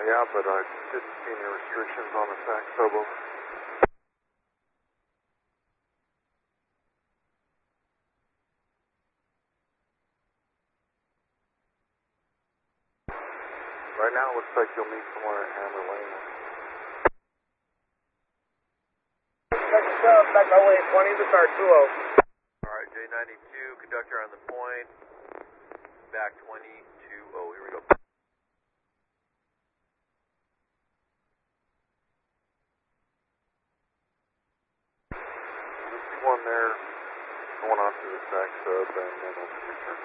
Yeah, but I didn't see any restrictions on the SAC sub. Right now, it looks like you'll meet somewhere at Hammer Lane. Second sub, back my way, 20 to start 2-0. Alright, J92, conductor on the point, back 20, 2-0, here we go. Just one there, going on to the SAC sub, and then we'll return.